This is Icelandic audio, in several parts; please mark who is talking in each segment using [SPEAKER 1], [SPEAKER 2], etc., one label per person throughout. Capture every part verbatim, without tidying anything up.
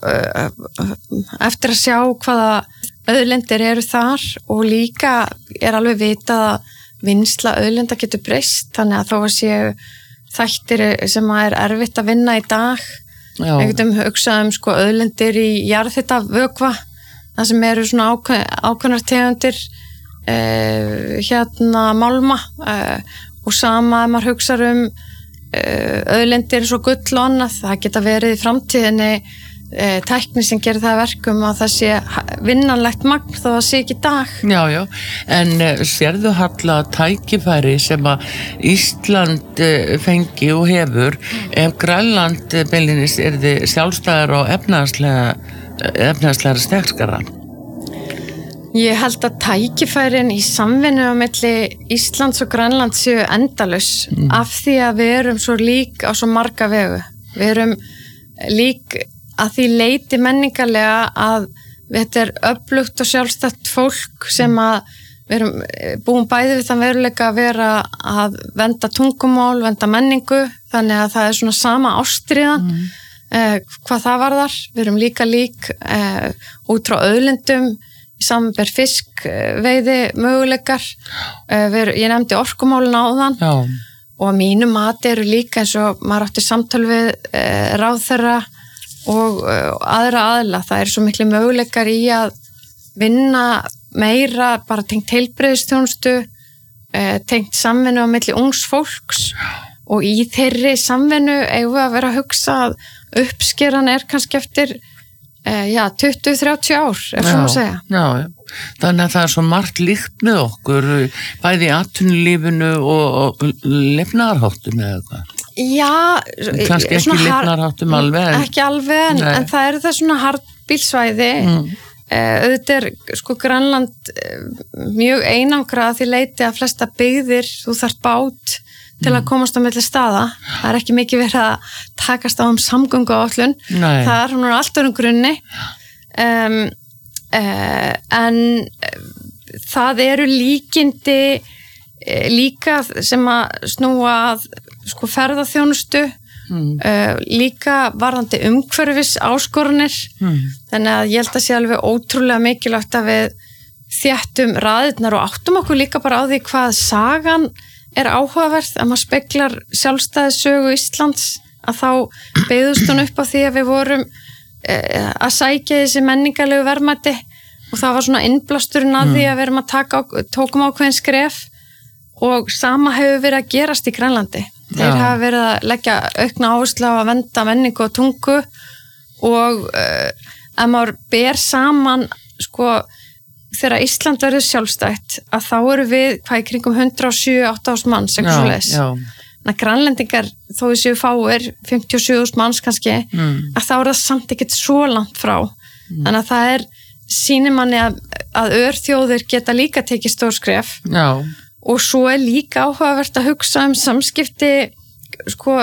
[SPEAKER 1] eftir að sjá hvaða auðlindir eru þar og líka er alveg vitað að vinnsla auðlinda getur breyst, þannig að þó að séu þættir sem að er erfitt að vinna í dag. Við getum hugsað um sko auðlindir í jarðhitavökva, það sem eru svona ákveð, ákveðnar tegundir eh, hérna málma eh, og sama að maður hugsar um eh, auðlindir svo gull og annað, það geta verið í framtíðinni eh, tækni sem gerir það verkum að það sé vinnanlegt magn þó að sé ekki í dag.
[SPEAKER 2] Já, já, en uh, sérðu Halla tækifæri sem að Ísland uh, fengi og hefur ef Grænland uh, beilinist er þið sjálfstæðar og efnahagslega efnahagslega sterkara?
[SPEAKER 1] Ég held að tækifærin í samvinnu á milli Íslands og Grænlands séu endalaus mm. af því að við erum svo lík á svo marga vegu. Við erum lík að því leiti menningarlega að þetta er öflugt og sjálfstætt fólk sem að við erum búin bæði við þann veruleika að vera að vernda tungumál, vernda menningu, þannig að það er svona sama ástríðan mm. eh, hvað það varðar. Við erum líka lík eh, út frá auðlindum, samanber fiskveiði möguleikar. Eh, við, ég nefndi orkumálin áðan
[SPEAKER 2] Já.
[SPEAKER 1] Og að mínu mati eru líka eins og maður átti samtal við eh, ráðherra og uh, aðra aðla, það er svo miklu möguleikar í að vinna meira bara tengt heilbrigðisþjónustu, uh, tengt samvinnu á milli ungs fólks og í þeirri samvinnu eigum við að vera að hugsa að uppskeran er kannski eftir uh, já, tuttugu til þrjátíu ár, ef svo má segja.
[SPEAKER 2] Já, já, þannig að það er svo margt líkt með okkur, bæði í atvinnulífinu og, og lifnaðarháttum eða hvað.
[SPEAKER 1] Já,
[SPEAKER 2] kannski ekki lifnaðarháttum alveg en,
[SPEAKER 1] ekki alveg, en, en það eru það svona harðbílsvæði mm. uh, auðvitað er sko Grænland uh, mjög einangrað því leiti að flesta byggðir, þú þarft bát til mm. að komast á milli staða, það er ekki mikið verið að takast á um samgönguáætlun, það er hún er allt öðrum grunni um, uh, en uh, það eru líkindi uh, líka sem að snúa að sko ferðaþjónustu mm. uh, líka varðandi umhverfis áskorunir mm. þannig að ég held að sé alveg ótrúlega mikilvægt að við þéttum raðirnar og áttum okkur líka bara á því hvað sagan er áhugaverð, að maður speglar sjálfstæðissögu Íslands að þá beygðust hún upp á því að við vorum uh, að sækja þessi menningarlegu verðmæti og það var svona innblásturinn að mm. því að við erum að taka, tókum ákveðin skref og sama hefur verið að gerast í Grænlandi. Þeir Já. hafa verið að leggja aukna áherslu á að vernda menningu og tungu og uh, ef maður ber saman sko þegar Ísland verður sjálfstætt að þá eru við hvað í kringum hundrað og sjö til átta þúsund manns eitthvað svoleiðis. Þannig að Grænlendingar þó við séu fáir fimmtíu og sjö þúsund manns kannski mm. að þá er það samt ekkert svo langt frá. Mm. Þannig að það er sýnir manni að, að örþjóðir geta líka tekið stór skref.
[SPEAKER 2] Já.
[SPEAKER 1] Og svo er líka áhugavert að hugsa um samskipti sko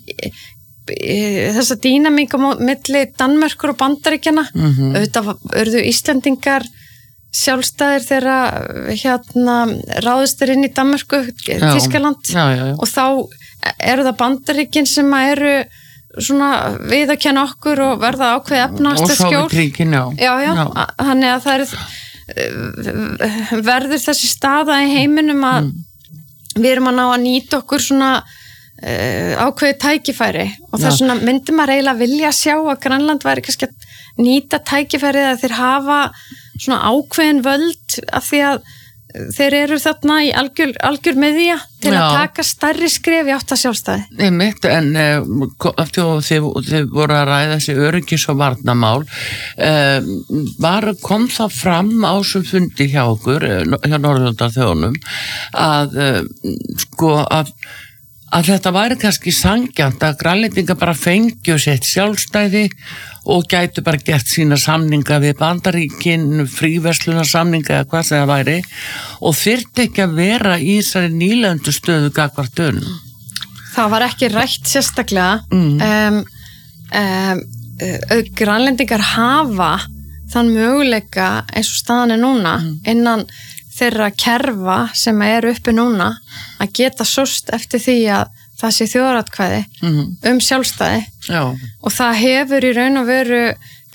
[SPEAKER 1] þessa dýnamík á milli Danmerkur og Bandaríkjanna. Mm-hmm. Auðvitað urðu Íslendingar sjálfstæðir þegar hérna ráðist er inn í Danmörku, Þýskaland
[SPEAKER 2] já, já, já.
[SPEAKER 1] Og þá eru það Bandaríkin sem eru svona við að kenna okkur og verða ákveð efnahagslega skjól.
[SPEAKER 2] Og Sovétríkin, já.
[SPEAKER 1] Já, já, já. Þannig að það er verður þessi staða í heiminum að mm. við erum að ná að nýta okkur svona uh, ákveði tækifæri og það svona myndi maður eiginlega vilja sjá að Grænland væri kannski að nýta tækifæri að þeir hafa svona ákveðin völd af því að þeir eru þarna í algjör, algjör miðja til Já. Að taka stærri skref í átt að sjálfstæði. Nei
[SPEAKER 2] mitt, en uh, þið, þið voru að ræða þessi öryggis- og varnarmál uh, var, kom það fram á sem fundi hjá okkur hjá Norðurlandaþjóðunum að uh, sko að að þetta væri kannski sanngjarnt að Grænlendingar bara fengju sitt sjálfstæði og gætu bara gert sína samninga við Bandaríkin, fríverslunarsamninga eða hvað sem það væri og þyrfti ekki að vera í þessari nýlendu stöðu gagnvart önum.
[SPEAKER 1] Það var ekki rætt sérstaklega. Mm. Um, um, uh, Grænlendingar hafa þann möguleika eins og staðan er núna mm. innan þeirra kerfa sem er uppi núna að geta sóst eftir því að það sé þjóðaratkvæði mm. um sjálfstæði. Já. Og það hefur í raun og veru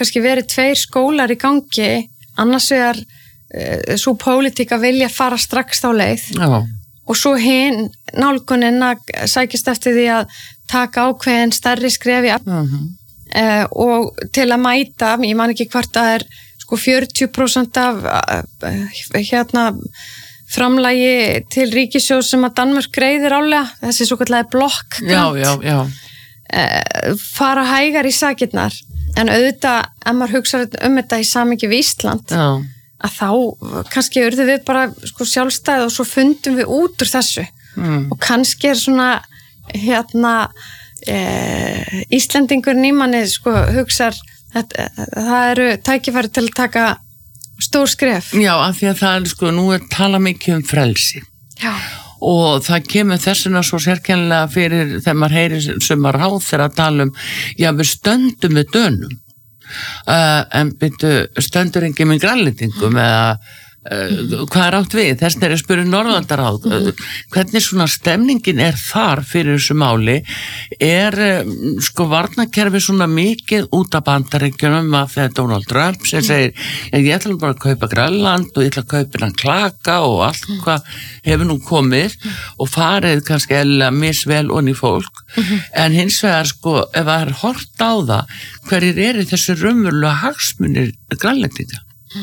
[SPEAKER 1] kannski verið tveir skólar í gangi, annars vegar uh, svo pólitík að vilja fara strax þá leið
[SPEAKER 2] Já.
[SPEAKER 1] og svo hinn nálgunin að sækist eftir því að taka ákveðin stærri skref í
[SPEAKER 2] Mhm.
[SPEAKER 1] uh, og til að mæta, ég man ekki hvort það er sko fjörutíu prósent af uh, hérna framlagi til ríkissjóðs sem að Danmörk greiðir álega, þessi svo kallega blokkgrant,
[SPEAKER 2] Já, já, já.
[SPEAKER 1] uh, fara hægar í sakirnar, en auðvitað ef maður hugsa um þetta í samhengi við Ísland,
[SPEAKER 2] Já.
[SPEAKER 1] að þá kannski urðum við bara sko sjálfstæð og svo fundum við út úr þessu
[SPEAKER 2] Mm.
[SPEAKER 1] og kannski er svona hérna e, Íslendingur nýmanni sko hugsar þetta, það eru tækifæri til að taka stór skref.
[SPEAKER 2] Já, af því að það er sko, nú er tala mikið um frelsi.
[SPEAKER 1] Já.
[SPEAKER 2] Og það kemur þessuna svo sérkennilega fyrir þegar maður heyrir sem maður ráð þegar að tala um, já, við stöndum með dönum. Uh, en byrju, stöndur ekki með grænlendingum eða uh, hvað er átt við? Þess er að spyrja Norðurlandaráð. Uh, hvernig svona stemningin er þar fyrir þessu máli? Er um, sko varnarkerfi svona mikið út af Bandaríkjunum af þegar Donald Trump sem segir, ég ætla bara að kaupa Grænland og ég ætla að kaupa hann klaka og allt hvað hefur nú komið og farið kannski eða misvel onni fólk. En hins vegar sko, ef það er hort á það, hverjir eru þessi raunverulega hagsmunir grænlendinga?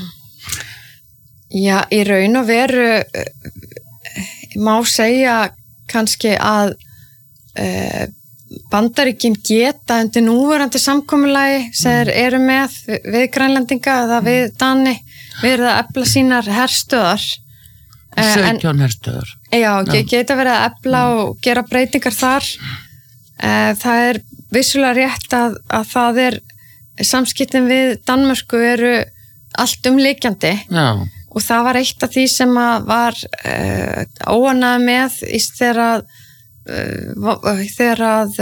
[SPEAKER 1] Já, í raun og veru má segja kannski að uh, Bandaríkin geta undir núverandi samkomulagi sem þeir eru með við grænlendinga eða við Dani verið að efla sínar herstöðar.
[SPEAKER 2] sautján herstöðar.
[SPEAKER 1] Já, Já. geta verið að efla og gera breytingar þar. Það er vissulega rétt að, að það er samskiptin við Danmörku eru allt umlíkjandi.
[SPEAKER 2] Já.
[SPEAKER 1] Og það var eitt af því sem að var uh, óánægð með í þegar að uh, þegar að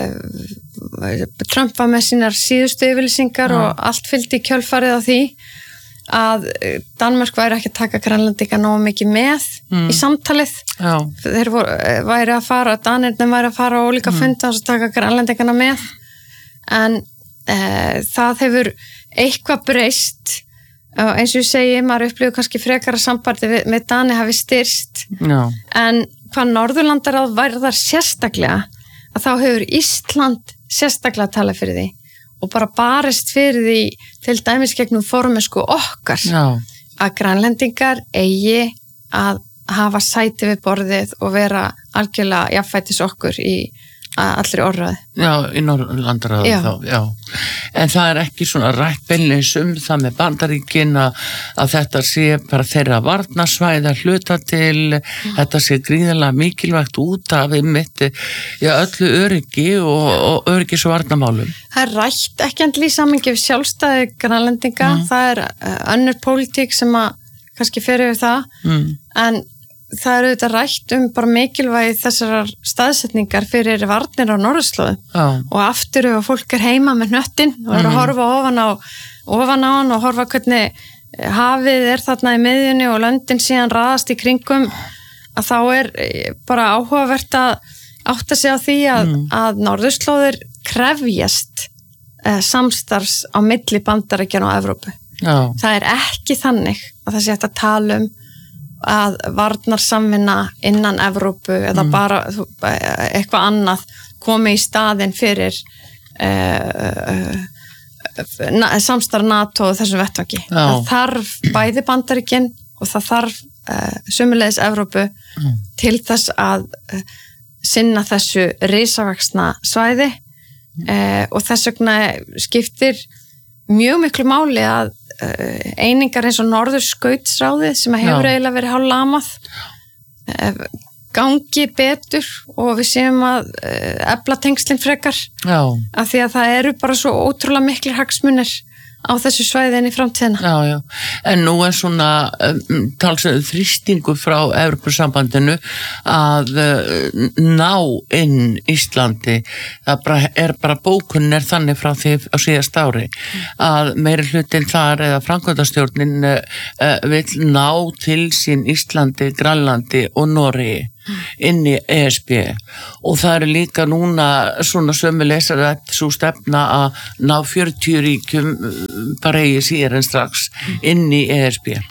[SPEAKER 1] uh, Trump var með sínar síðustu yfirlýsingar ja. Og allt fylgdi í kjölfarið á því að Danmörk væri ekki að taka grænlendinga nógu mikið með mm. í samtalið.
[SPEAKER 2] Já.
[SPEAKER 1] Þeir voru, væri að fara, Danirnir væri að fara og líka mm. funda og taka grænlendingana með. En uh, það hefur eitthvað breyst. Eins og ég segi, maður upplifir kannski frekara sambandi við, með Dani hafi styrst.
[SPEAKER 2] Já.
[SPEAKER 1] En hvað Norðurlandaráð værðar sérstaklega, að þá hefur Ísland sérstaklega talað fyrir því og bara barist fyrir því til dæmis gegnum formennsku okkar.
[SPEAKER 2] Já.
[SPEAKER 1] Að grænlendingar eigi að hafa sæti við borðið og vera algjörlega jafnfætis okkur í allri orðræði.
[SPEAKER 2] Já, í Norðurlandaráði þá, já. En það er ekki svona rætt beinleins um það með Bandaríkin að, að þetta sé bara þeirra varnarsvæði að hluta til, mm. þetta sé gríðarlega mikilvægt út af einmitt, já, öllu öryggi og, og öryggis og varnarmálum.
[SPEAKER 1] Það er rætt ekki endil í samhengi við sjálfstæði grænlendinga, mm. það er önnur pólitík sem að kannski fer yfir það, mm. en það er auðvitað rætt um bara mikilvægi þessar staðsetningar fyrir varnir á norðurslóðum
[SPEAKER 2] oh.
[SPEAKER 1] og aftur ef fólk er heima með hnöttin og er að horfa ofan á, ofan á hann og horfa hvernig hafið er þarna í miðjunni og löndin síðan raðast í kringum að þá er bara áhugavert að átta sig á því að, mm. að norðurslóðir krefjast eh, samstarfs á milli Bandaríkjanna og Evrópu.
[SPEAKER 2] Oh.
[SPEAKER 1] Það er ekki þannig að það sé hægt að tala um að varnarsamvinna innan Evrópu eða mm. bara eitthvað annað komi í staðinn fyrir uh, uh, samstarf NATO og þessum vettvangi.
[SPEAKER 2] Já.
[SPEAKER 1] Það þarf bæði Bandaríkin og það þarf uh, sömuleiðis Evrópu mm. til þess að uh, sinna þessu risavaxna svæði mm. uh, og þess vegna skiptir mjög miklu máli að einingar eins og Norðurskautsráðið sem hefur Já. Eiginlega verið hálflamað gangi betur og við séum að efla tengslin frekar
[SPEAKER 2] Já.
[SPEAKER 1] Af því að það eru bara svo ótrúlega miklir hagsmunir á þessu svæðin í framtíðina.
[SPEAKER 2] Já, já. En nú er svona um, talsveið þrýstingu frá Evrópusambandinu að uh, ná inn Íslandi. Það bara, er bara bókunin er þannig frá því á síðast ári að meiri hlutin þar eða framkvæmdastjórnin uh, uh, vill ná til sín Íslandi, Grænlandi og Noregi. inn í E S B og það eru líka núna svona sömuleiðis svo stefna að ná fjörutíu ríkjum bara eigi síðar en strax inn í E S B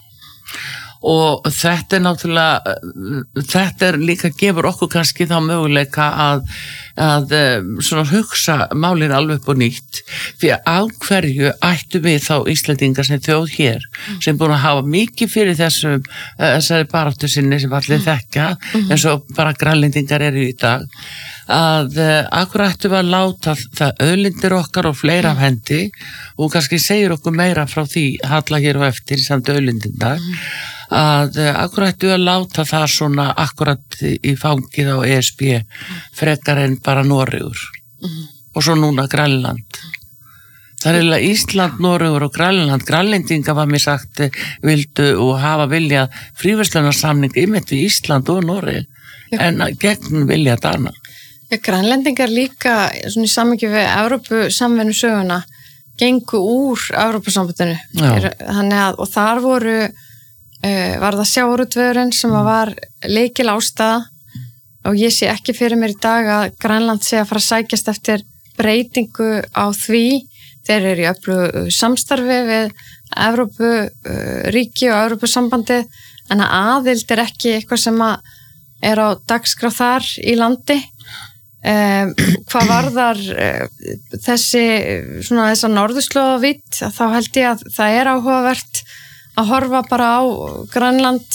[SPEAKER 2] og þetta er náttúrulega þetta er líka gefur okkur kannski þá möguleika að, að svona hugsa málin alveg upp og nýtt því að á hverju ættu við þá Íslendingar sem þjóð hér sem búin að hafa mikið fyrir þessum þessari baráttu sinni sem allir þekka eins og bara grænlendingar eru í dag að akkur ættu við að láta það auðlindir okkar og fleira af hendi og kannski segir okkur meira frá því halla hér og eftir samt auðlindindar að akkur ættu við að láta það svona akkurat í fangið á E S B frekar en bara Noregur mm. og svo núna Grænland það er eiginlega Ísland, Noregur og Grænland Grænlendinga var mér sagt vildu og hafa viljað fríverslunarsamning einmitt við Ísland og Noreg ja. En gegn vilja Dana
[SPEAKER 1] ja, Grænlendingar líka svona í samhengi við Evrópusamvinnu söguna gengu úr Evrópusambandinu þannig að og þar voru Uh, var það sjávarútvegurinn sem var leikil ástæða og ég sé ekki fyrir mér í dag að Grænland sé að fara að sækjast eftir breytingu á því þeir eru í öflugu samstarfi við Evrópu uh, ríki og Evrópusambandi en að aðild er ekki eitthvað sem að er á dagskrá þar í landi um, hvað varðar uh, þessi svona þessa norðurslóðavitt þá held ég að það er áhugavert að horfa bara á Grænland,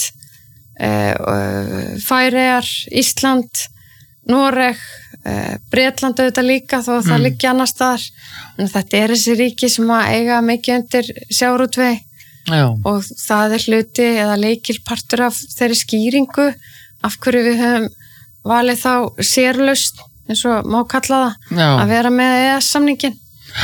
[SPEAKER 1] uh, Færeyjar, Ísland, Noreg, uh, Bretland auðvitað líka þó að mm. það liggi annars staðar. En þetta er þessi ríki sem að eiga mikið undir sjávarútvegi og það er hluti eða leikilpartur af þeirri skýringu af hverju við höfum valið þá sérlaust eins og má kalla það Já. Að vera með E E S-samningin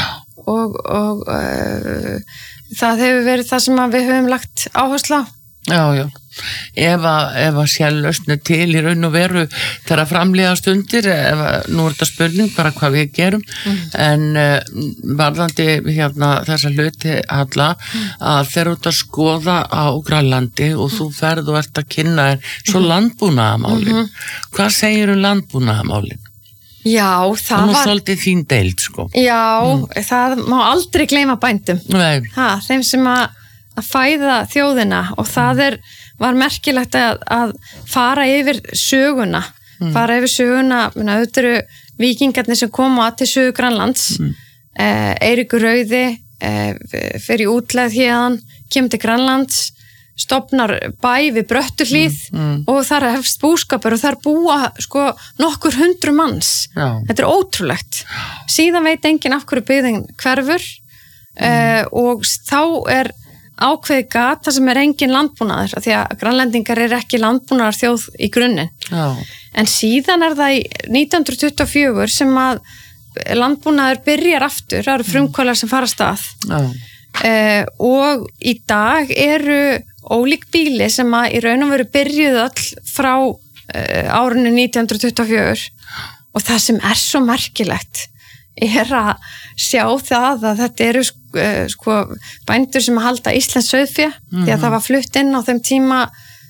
[SPEAKER 1] og, og uh, það hefur verið það sem við höfum lagt áherslu á.
[SPEAKER 2] Já, já. Ef að, ef að sjálflausn er til í raun og veru þegar framlíða stundir, ef að, nú er þetta spurning bara hvað við gerum, mm. en uh, varðandi hérna þessa hluti alla, mm. að þeir út að skoða á Grænlandi og mm. þú ferð og ert að kynna þér svo mm. landbúnaðarmálin. Mm. Hvað segir um landbúnaðarmálin?
[SPEAKER 1] Já, það var...
[SPEAKER 2] Það var svolítið þín deild, sko.
[SPEAKER 1] Já, mm. það má aldrei gleyma bændum.
[SPEAKER 2] Nei.
[SPEAKER 1] Ha, þeim sem að, að fæða þjóðina og það er, var merkilegt að, að fara yfir söguna. Mm. Fara yfir söguna, minna, auðvitað eru víkingarnir sem komu að til sögu Grænlands. Mm. Eh, Eiríkur Rauði eh, fer í útlegð hérðan, kemur til Grænlands, stofnar bæ við Bröttuhlíð mm, mm. og þar hefst búskapur og þar búa sko nokkur hundru manns. Já. Þetta er ótrúlegt. Síðan veit enginn af hverju byggðin hverfur mm. uh, og þá er ákveði gata sem er engin landbúnaður því að grænlendingar er ekki landbúnaðar þjóð í grunninn. Já. En síðan er það í nítján hundruð tuttugu og fjögur sem að landbúnaður byrjar aftur, það eru frumkvölar sem fara af stað. Já. Uh, og í dag eru ólík bíli sem að í raun og veru byrjuð öll frá uh, árinu nítján hundruð tuttugu og fjögur og það sem er svo merkilegt er að sjá það að þetta eru uh, sko bændur sem að halda Íslands sauðfé mm-hmm. því að það var flutt inn á þeim tíma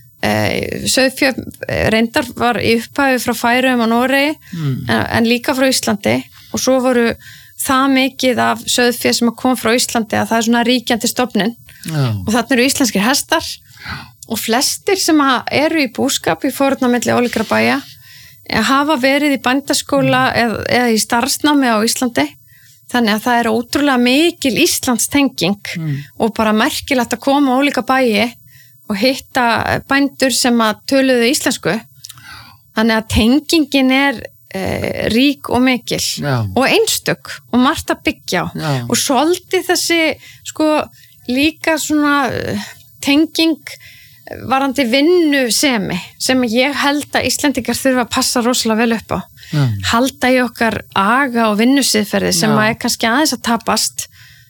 [SPEAKER 1] uh, sauðfé reyndar var í upphæfi frá Færeyjum og Noregi mm. en, en líka frá Íslandi og svo voru það mikið af sauðfé sem kom frá Íslandi að það er svona ríkjandi stofnin Já. Og þarna eru íslenskir hestar og flestir sem eru í búskap í fórna milli ólíkra bæja hafa verið í bændaskóla mm. eða, eða í starfsnámi á Íslandi þannig að það er ótrúlega mikil Íslandstenging mm. og bara merkilegt að koma á ólíka bæji og hitta bændur sem að töluðu íslensku þannig að tengingin er Eh, rík og mikil Já. Og einstök og margt að byggja á Já. Og svolítið þessi sko líka svona uh, tenging varandi vinnusemi sem ég held að Íslendingar þurfa að passa rosalega vel upp á Já. Halda í okkar aga og vinnusiðferði sem að er kannski aðeins að tapast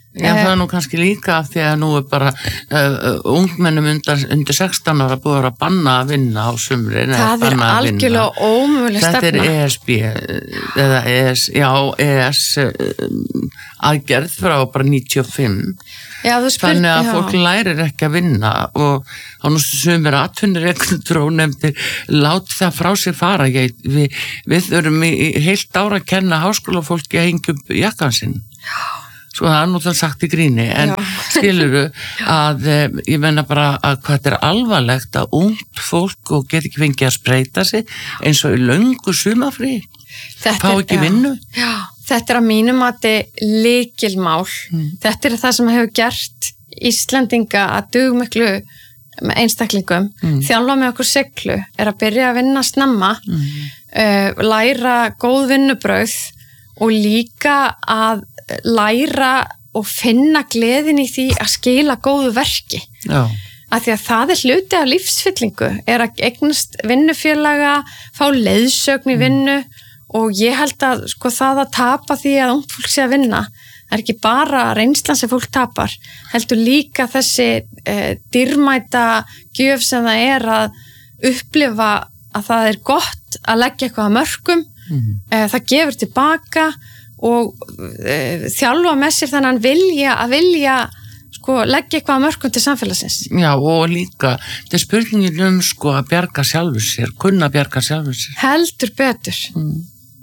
[SPEAKER 2] Já, það er nú kannski líka af því að nú er bara uh, ungmennum undir, undir sextán ára búið að banna að vinna á sumri.
[SPEAKER 1] Það er algjörlega ómöguleg stefna.
[SPEAKER 2] Þetta er E S B eða E S, já, E S um, aðgerð frá bara níutíu og fimm.
[SPEAKER 1] Já, þú spyr,
[SPEAKER 2] þannig að
[SPEAKER 1] já.
[SPEAKER 2] fólk lærir ekki að vinna og á nú sumir atvinnur ekkundur og nefndir láti það frá sér fara. Ég, við, við þurfum í, í heilt ára að kenna háskólafólki að hengja upp jakkan sinn. Já. Svo það er nú það sagt í gríni, en skiluru að ég menna bara að hvað þetta er alvarlegt að ungt fólk og get ekki fengið að spreita sig eins og í löngu sumafrí, fá ekki
[SPEAKER 1] já,
[SPEAKER 2] vinnu.
[SPEAKER 1] Já, þetta er að mínum mati lykilmál. Mm. Þetta er það sem hefur gert Íslendinga að dugmiklu einstaklingum, mm. þjálfa með okkur siglu, er að byrja að vinna snemma, mm. uh, læra góð vinnubrauð og líka að læra og finna gleðin í því að skila góðu verki.
[SPEAKER 2] Já.
[SPEAKER 1] Af því að það er hluti af lífsfyllingu, er að eignast vinnufélaga, fá leiðsögn í vinnu mm. og ég held að sko það að tapa því að ungt fólk sé að vinna, það er ekki bara reynslan sem fólk tapar, heldur líka þessi eh, dýrmæta gjöf sem það er að upplifa að það er gott að leggja eitthvað að mörkum, mm. eh, það gefur tilbaka og uh, þjálfa með sér þannig að vilja að vilja sko leggja eitthvað að mörkum til samfélagsins.
[SPEAKER 2] Já, og líka þetta er spurningin um sko að bjarga sjálfur sér, kunna bjarga sjálfur sér.
[SPEAKER 1] Heldur betur. Mm.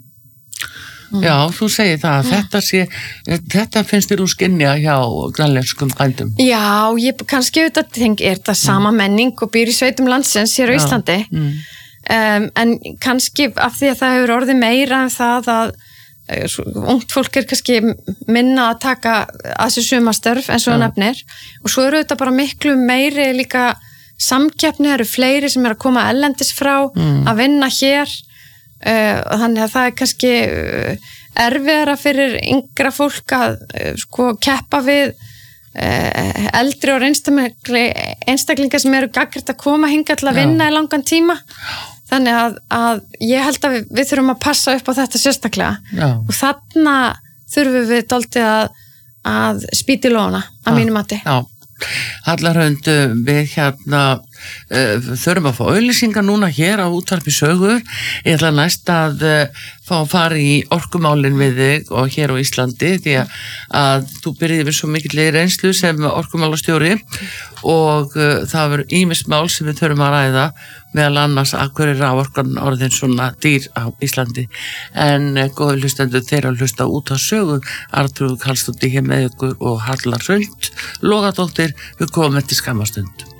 [SPEAKER 2] Mm. Já, þú segir það að mm. þetta sé, þetta finnst þér úr skynja hjá grænlenskum bændum.
[SPEAKER 1] Já, ég kannski auðvitað tengi, er þetta sama mm. menning og býr í sveitum landsins hér á Íslandi, mm. um, en kannski af því að það hefur orðið meira en það að ungt fólk er kannski minna að taka að sér sumastörf eins og ja. nefnir og svo eru þetta bara miklu meiri líka samkeppni, eru fleiri sem er að koma ellendis frá mm. að vinna hér uh, og þannig að það er kannski uh, erfiðara fyrir yngra fólk að uh, sko keppa við uh, eldri og einstaklingar sem eru gagnrýnt að koma hingað til að vinna ja. í langan tíma. Þannig að, að ég held að við, við þurfum að passa upp á þetta sérstaklega Já. og þarna þurfum við dálítið að, að spýta í lóna að mínum mati.
[SPEAKER 2] Já, Hallarhund, við hérna uh, þurfum að fá auglýsingar núna hér á Útvarpi Sögu. Ég ætla næst að uh, fá að fara í orkumálin við þig og hér á Íslandi því að, að þú byrjiði við svo mikill reynslu sem orkumálastjóri og uh, það verður ýmis mál sem við þurfum að ræða meðal annars að hverju raforkan orðin svona dýr á Íslandi en uh, góðu hlustendur þeirra hlusta út á Sögu. Arnþrúður Karlsdóttir hér með ykkur og Hallarhund Logadóttir, við komum eftir skammastund.